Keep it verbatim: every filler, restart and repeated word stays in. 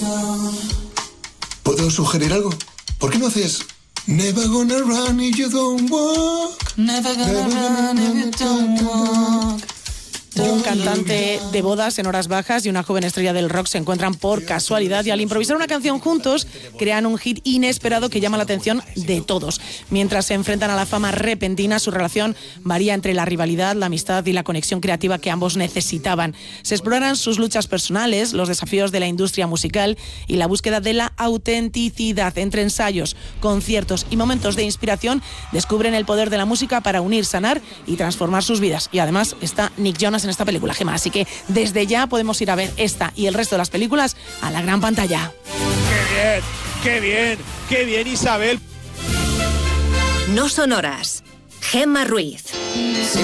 ¿Puedo sugerir algo? ¿Por qué no haces Never gonna run if you don't walk? Never gonna run if you don't walk. Un cantante de bodas en horas bajas y una joven estrella del rock se encuentran por casualidad y al improvisar una canción juntos crean un hit inesperado que llama la atención de todos. Mientras se enfrentan a la fama repentina, su relación varía entre la rivalidad, la amistad y la conexión creativa que ambos necesitaban. Se exploran sus luchas personales, los desafíos de la industria musical y la búsqueda de la autenticidad. Entre ensayos, conciertos y momentos de inspiración descubren el poder de la música para unir, sanar y transformar sus vidas. Y además está Nick Jonas en esta película, Gemma, así que desde ya podemos ir a ver esta y el resto de las películas a la gran pantalla. ¡Qué bien! ¡Qué bien! ¡Qué bien, Isabel! No son horas. Gemma Ruiz. Si